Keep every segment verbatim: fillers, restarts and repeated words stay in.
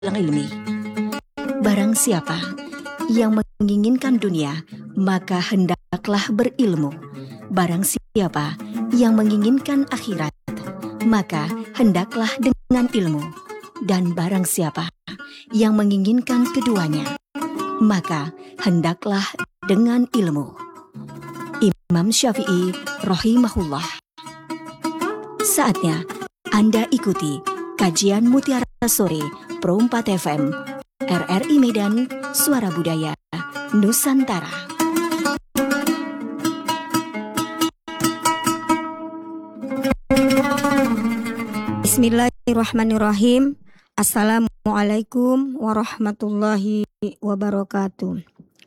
yang ilmi. Barang siapa yang menginginkan dunia, maka hendaklah berilmu. Barang siapa yang menginginkan akhirat, maka hendaklah dengan ilmu. Dan barang siapa yang menginginkan keduanya, maka hendaklah dengan ilmu. Imam Syafi'i rahimahullah. Saatnya Anda ikuti kajian Mutiara Sore Pro empat F M R R I Medan, Suara Budaya Nusantara. Bismillahirrahmanirrahim. Assalamualaikum warahmatullahi wabarakatuh.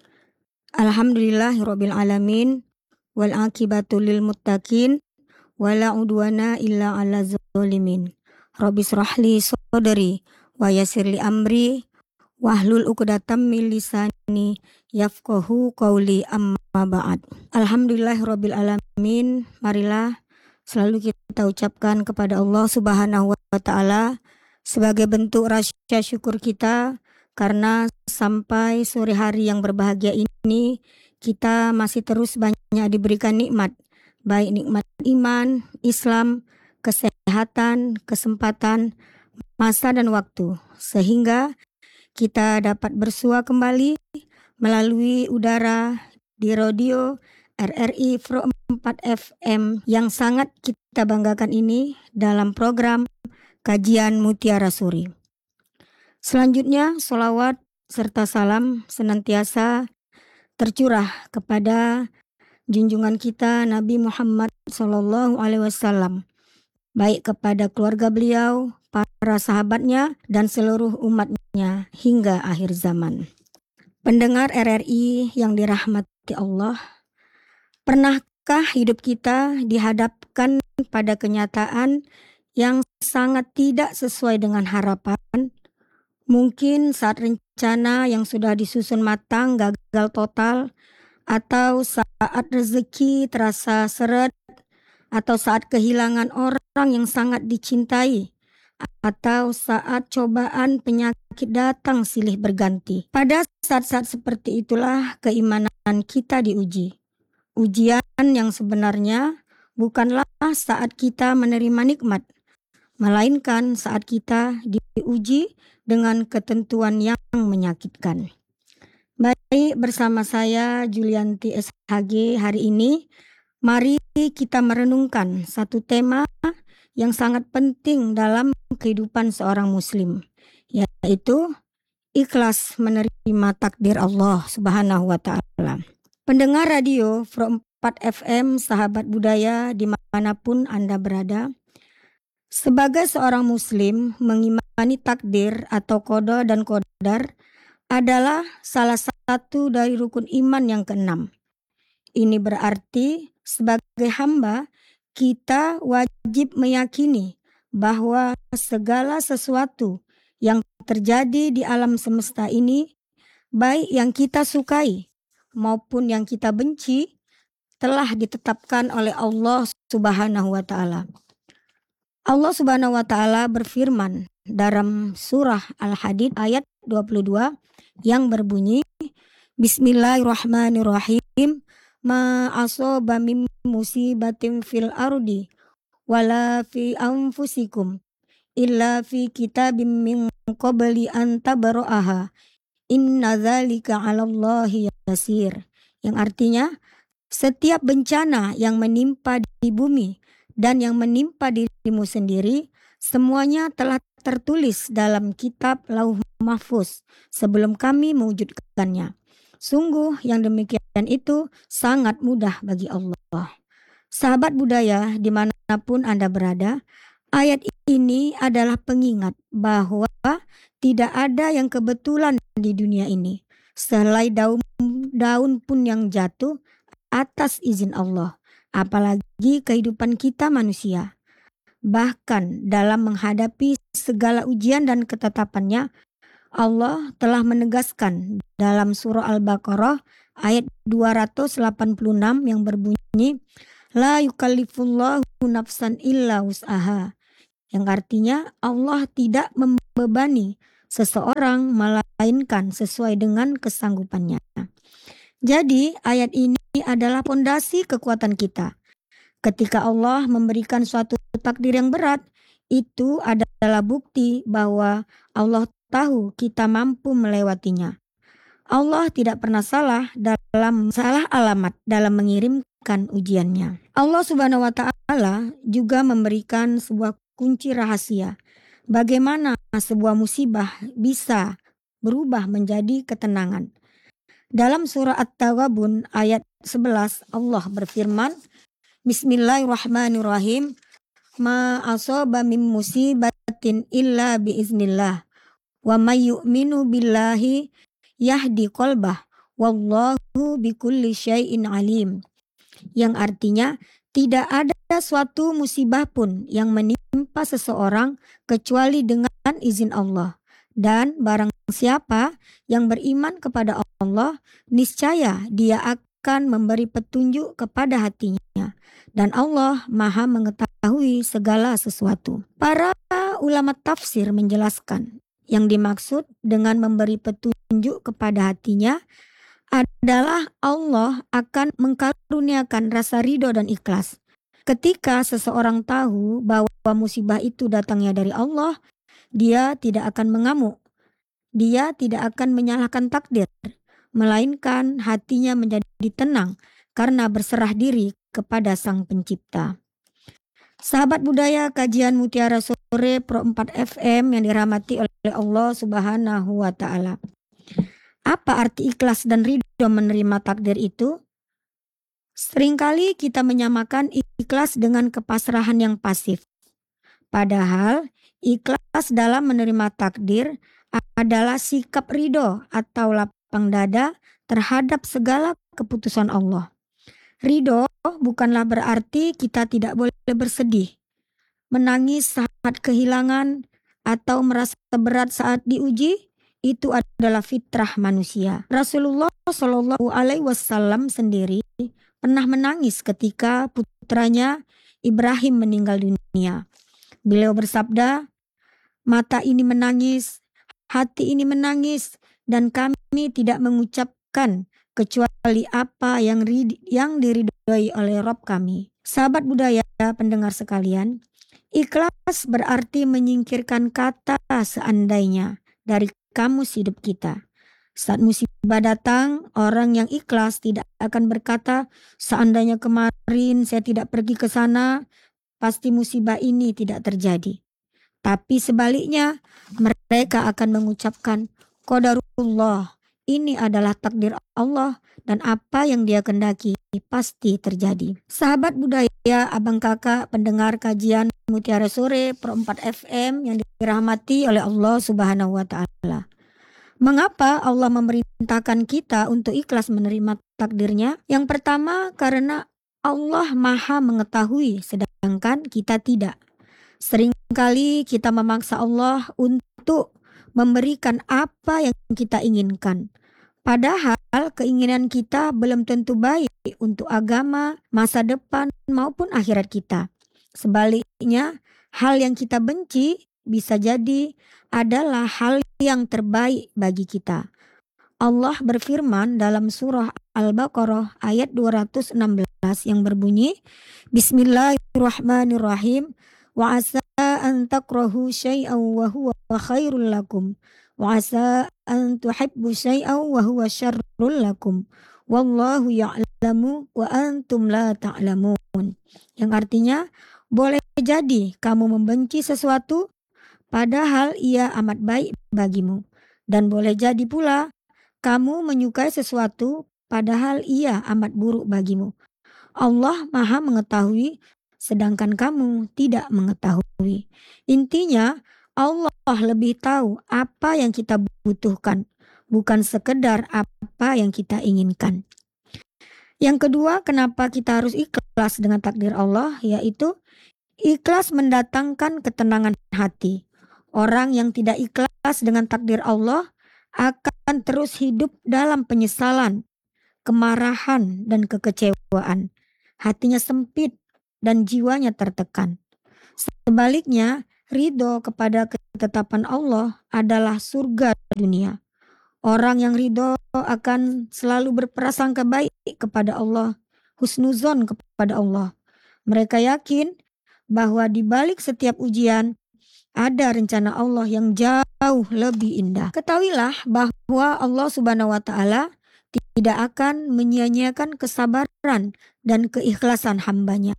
Alhamdulillahirabbil alamin wal aqibatu lil muttaqin wala udwana illa 'alal zalimin. Rabbi shrahli sadri wa yassirli amri wahlul 'uqdatam min lisani yafqahu qawli, amma ba'd. Alhamdulillahirabbil alamin. Marilah selalu kita ucapkan kepada Allah Subhanahu wa taala sebagai bentuk rasa syukur kita karena sampai sore hari yang berbahagia ini kita masih terus banyak diberikan nikmat, baik nikmat iman, Islam, kesehatan, kesempatan, masa dan waktu, sehingga kita dapat bersua kembali melalui udara di radio R R I Pro empat F M yang sangat kita banggakan ini dalam program kajian Mutiara Suri. Selanjutnya, sholawat serta salam senantiasa tercurah kepada junjungan kita Nabi Muhammad Sallallahu Alaihi Wasallam, baik kepada keluarga beliau, para sahabatnya, dan seluruh umatnya hingga akhir zaman. Pendengar R R I yang dirahmati Allah, pernahkah hidup kita dihadapkan pada kenyataan yang sangat tidak sesuai dengan harapan? Mungkin saat rencana yang sudah disusun matang gagal total, atau saat rezeki terasa seret, atau saat kehilangan orang yang sangat dicintai, atau saat cobaan penyakit datang silih berganti. Pada saat-saat seperti itulah keimanan kita diuji. Ujian yang sebenarnya bukanlah saat kita menerima nikmat, melainkan saat kita diuji dengan ketentuan yang menyakitkan. Baik, bersama saya Julianti S H G hari ini, mari kita merenungkan satu tema yang sangat penting dalam kehidupan seorang muslim, yaitu ikhlas menerima takdir Allah Subhanahu wa taala. Pendengar radio Pro empat F M, sahabat budaya dimanapun Anda berada, sebagai seorang muslim, mengimani takdir atau qada dan qadar adalah salah satu dari rukun iman yang keenam. Ini berarti sebagai hamba kita wajib meyakini bahwa segala sesuatu yang terjadi di alam semesta ini, baik yang kita sukai maupun yang kita benci, telah ditetapkan oleh Allah Subhanahu wa taala. Allah Subhanahu wa taala berfirman dalam surah Al-Hadid ayat dua puluh dua yang berbunyi, Bismillahirrahmanirrahim, ma asaba min musibatin fil ardi wala fi anfusikum illa fi kitabim min qabli an tabra'aha inna dzalika 'alallahi yasir. Yang artinya, setiap bencana yang menimpa di bumi dan yang menimpa dirimu sendiri, semuanya telah tertulis dalam kitab Lauh Mahfuz sebelum kami mewujudkannya. Sungguh yang demikian itu sangat mudah bagi Allah. Sahabat budaya dimanapun Anda berada, ayat ini adalah pengingat bahwa tidak ada yang kebetulan di dunia ini. Selai daun, daun pun yang jatuh atas izin Allah, apalagi kehidupan kita manusia. Bahkan dalam menghadapi segala ujian dan ketetapannya, Allah telah menegaskan dalam surah Al-Baqarah ayat dua ratus delapan puluh enam yang berbunyi, La yukallifullahu nafsan illa wus'aha. Yang artinya Allah tidak membebani seseorang melainkan sesuai dengan kesanggupannya. Jadi ayat ini adalah pondasi kekuatan kita. Ketika Allah memberikan suatu takdir yang berat, itu adalah bukti bahwa Allah tahu kita mampu melewatinya. Allah tidak pernah salah dalam salah alamat dalam mengirimkan ujiannya. Allah Subhanahu wa taala juga memberikan sebuah kunci rahasia bagaimana sebuah musibah bisa berubah menjadi ketenangan. Dalam surah At-Taghabun ayat sebelas Allah berfirman, Bismillahirrahmanirrahim. Ma asaba min musibatin illa biiznillah. Wa may yu'minu billahi yahdi qalbah. Wallahu bikulli syai'in alim. Yang artinya tidak ada suatu musibah pun yang menimpa seseorang kecuali dengan izin Allah. Dan barang siapa yang beriman kepada Allah, niscaya dia akan memberi petunjuk kepada hatinya. Dan Allah Maha mengetahui segala sesuatu. Para ulama tafsir menjelaskan yang dimaksud dengan memberi petunjuk kepada hatinya adalah Allah akan mengkaruniakan rasa ridho dan ikhlas. Ketika seseorang tahu bahwa musibah itu datangnya dari Allah, dia tidak akan mengamuk. Dia tidak akan menyalahkan takdir, melainkan hatinya menjadi tenang karena berserah diri kepada Sang Pencipta. Sahabat budaya kajian Mutiara Sore Pro empat F M yang dirahmati oleh Allah Subhanahu wa taala. Apa arti ikhlas dan ridho menerima takdir itu? Seringkali kita menyamakan ikhlas dengan kepasrahan yang pasif. Padahal ikhlas dalam menerima takdir adalah sikap ridho atau lapang dada terhadap segala keputusan Allah. Ridho bukanlah berarti kita tidak boleh bersedih, menangis saat kehilangan, atau merasa berat saat diuji. Itu adalah fitrah manusia. Rasulullah Shallallahu Alaihi Wasallam sendiri pernah menangis ketika putranya Ibrahim meninggal dunia. Beliau bersabda, mata ini menangis, hati ini menangis, dan kami tidak mengucapkan kecuali apa yang rid- yang diridhoi oleh Rabb kami. Sahabat budaya pendengar sekalian, ikhlas berarti menyingkirkan kata seandainya dari kamus hidup kita. Saat musibah datang, orang yang ikhlas tidak akan berkata, seandainya kemarin saya tidak pergi ke sana, pasti musibah ini tidak terjadi. Tapi sebaliknya, mereka akan mengucapkan, qadarullah, ini adalah takdir Allah dan apa yang Dia kehendaki pasti terjadi. Sahabat budaya, abang kakak pendengar kajian Mutiara Sore Pro empat F M yang dirahmati oleh Allah Subhanahu wa taala. Mengapa Allah memerintahkan kita untuk ikhlas menerima takdirnya? Yang pertama, karena Allah Maha mengetahui sedangkan kita tidak. Seringkali kita memaksa Allah untuk memberikan apa yang kita inginkan. Padahal keinginan kita belum tentu baik untuk agama, masa depan maupun akhirat kita. Sebaliknya, hal yang kita benci bisa jadi adalah hal yang terbaik bagi kita. Allah berfirman dalam surah Al-Baqarah ayat dua ratus enam belas yang berbunyi, Bismillahirrahmanirrahim, wa asa an takrahu syai'an wa huwa khairul lakum, wa asa an tuhibbu syai'an wa huwa syarrul lakum, wallahu ya'lamu wa antum la ta'lamun. Yang artinya, boleh jadi kamu membenci sesuatu padahal ia amat baik bagimu, dan boleh jadi pula kamu menyukai sesuatu padahal ia amat buruk bagimu. Allah Maha mengetahui sedangkan kamu tidak mengetahui. Intinya, Allah lebih tahu apa yang kita butuhkan, bukan sekedar apa yang kita inginkan. Yang kedua, kenapa kita harus ikhlas dengan takdir Allah, yaitu ikhlas mendatangkan ketenangan hati. Orang yang tidak ikhlas dengan takdir Allah akan terus hidup dalam penyesalan, kemarahan, dan kekecewaan. Hatinya sempit dan jiwanya tertekan. Sebaliknya, ridho kepada ketetapan Allah adalah surga dunia. Orang yang ridho akan selalu berprasangka baik kepada Allah, husnuzon kepada Allah. Mereka yakin bahwa di balik setiap ujian ada rencana Allah yang jauh lebih indah. Ketahuilah bahwa Allah Subhanahu wa taala tidak akan menyia-nyiakan kesabaran dan keikhlasan hambanya.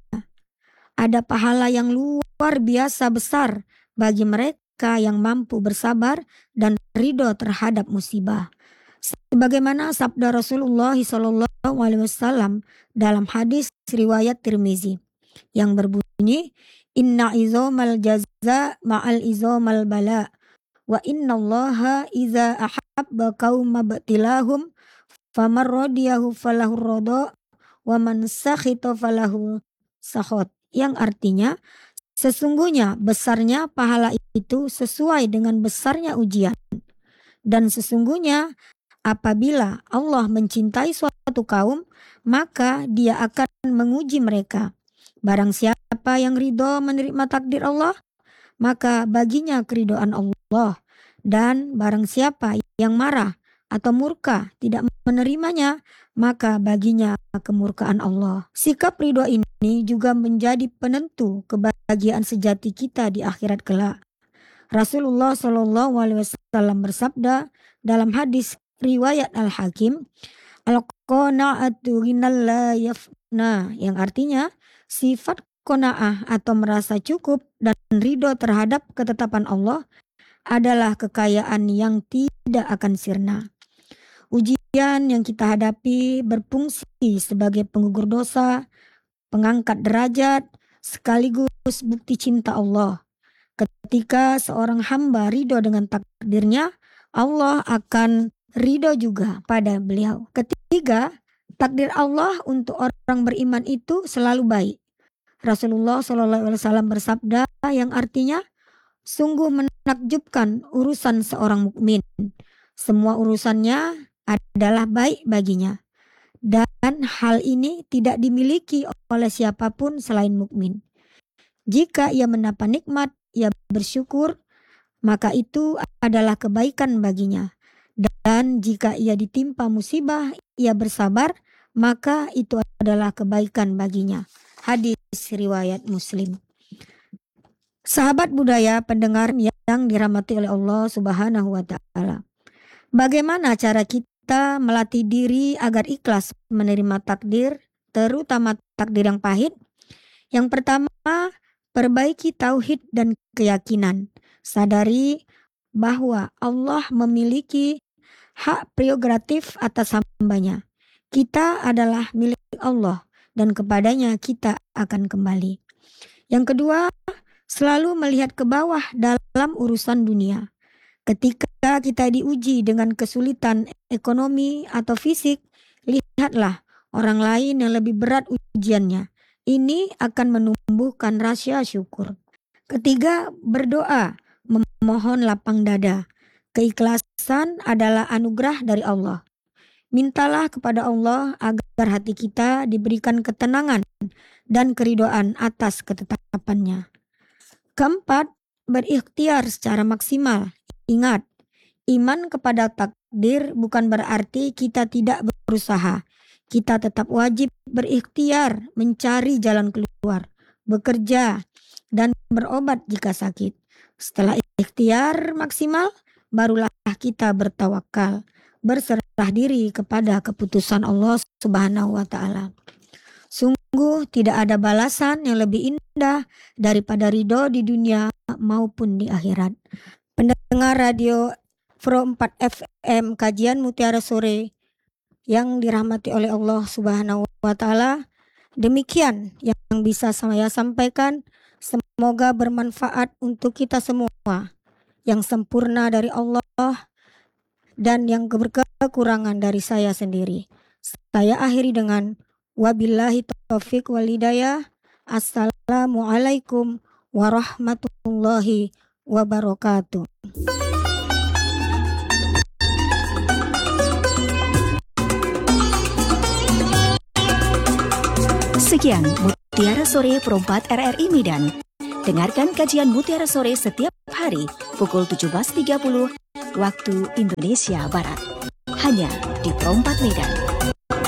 Ada pahala yang luar biasa besar bagi mereka yang mampu bersabar dan ridho terhadap musibah. Sebagaimana sabda Rasulullah shallallahu alaihi wasallam dalam hadis riwayat Tirmizi yang berbunyi, Inna izomal jaza ma'al izomal bala wa inna allaha iza ahabba qawma ba'tilahum famar radiyahu falahu rodo wa man sakhita falahu sakhot. Yang artinya, sesungguhnya besarnya pahala itu sesuai dengan besarnya ujian. Dan sesungguhnya apabila Allah mencintai suatu kaum, maka dia akan menguji mereka. Barang siapa yang ridho menerima takdir Allah, maka baginya keridhaan Allah. Dan barang siapa yang marah atau murka tidak menerimanya, maka baginya kemurkaan Allah. Sikap ridho ini juga menjadi penentu kebahagiaan sejati kita di akhirat kelak. Rasulullah shallallahu alaihi wasallam bersabda dalam hadis riwayat Al-Hakim, Al-qana'atu ghinal la yafna, yang artinya sifat qanaah atau merasa cukup dan ridho terhadap ketetapan Allah adalah kekayaan yang tidak akan sirna. Ujian yang kita hadapi berfungsi sebagai penggugur dosa, pengangkat derajat, sekaligus bukti cinta Allah. Ketika seorang hamba ridho dengan takdirnya, Allah akan ridho juga pada beliau. Ketiga, takdir Allah untuk orang beriman itu selalu baik. Rasulullah shallallahu alaihi wasallam bersabda yang artinya, sungguh menakjubkan urusan seorang mukmin. Semua urusannya adalah baik baginya. Dan hal ini tidak dimiliki oleh siapapun selain mukmin. Jika ia mendapat nikmat, ia bersyukur, maka itu adalah kebaikan baginya. Dan jika ia ditimpa musibah, ia bersabar, maka itu adalah kebaikan baginya. Hadis riwayat Muslim. Sahabat budaya pendengar yang dirahmati oleh Allah Subhanahu wa taala. Bagaimana cara kita melatih diri agar ikhlas menerima takdir, terutama takdir yang pahit? Yang pertama, perbaiki tauhid dan keyakinan. Sadari bahwa Allah memiliki hak prerogatif atas hambanya. Kita adalah milik Allah dan kepadanya kita akan kembali. Yang kedua, selalu melihat ke bawah dalam urusan dunia. Ketika kita diuji dengan kesulitan ekonomi atau fisik, lihatlah orang lain yang lebih berat ujiannya. Ini akan menumbuhkan rasa syukur. Ketiga, berdoa, memohon lapang dada. Keikhlasan adalah anugerah dari Allah. Mintalah kepada Allah agar hati kita diberikan ketenangan dan keridhaan atas ketetapannya. Keempat, berikhtiar secara maksimal. Ingat, iman kepada takdir bukan berarti kita tidak berusaha. Kita tetap wajib berikhtiar, mencari jalan keluar, bekerja, dan berobat jika sakit. Setelah ikhtiar maksimal, barulah kita bertawakal, berserah diri kepada keputusan Allah Subhanahu wa taala. Sungguh tidak ada balasan yang lebih indah daripada ridho di dunia maupun di akhirat. Pendengar radio Pro empat F M Kajian Mutiara Sore yang dirahmati oleh Allah Subhanahu wa taala, demikian yang bisa saya sampaikan. Semoga bermanfaat untuk kita semua. Yang sempurna dari Allah dan yang berkekurangan dari saya sendiri. Saya akhiri dengan wabillahi taufiq wal hidayah. Assalamualaikum warahmatullahi wabarakatuh. Sekian Mutiara Sore Pro empat R R I Medan. Dengarkan kajian Mutiara Sore setiap hari pukul tujuh belas tiga puluh waktu Indonesia Barat. Hanya di Perompak Medan.